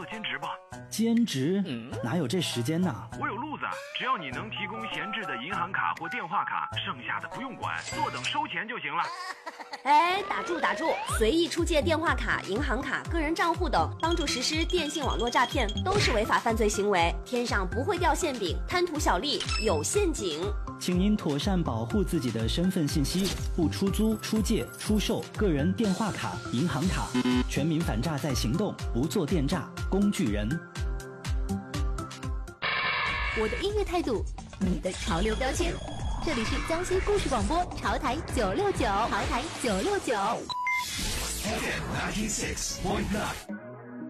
兼职吧。 兼职？哪有这时间呢？ 我有路子，只要你能提供闲置的银行卡或电话卡，剩下的不用管，坐等收钱就行了。 哎，打住！随意出借电话卡、银行卡、个人账户等，帮助实施电信网络诈骗，都是违法犯罪行为。天上不会掉馅饼，贪图小利有陷阱。 请您妥善保护自己的身份信息，不出租、出借、出售个人电话卡、银行卡。全民反诈在行动，不做电诈工具人。 我的音乐态度，你的潮流标签。这里是江西故事广播潮台969，潮台969。 FM 96.9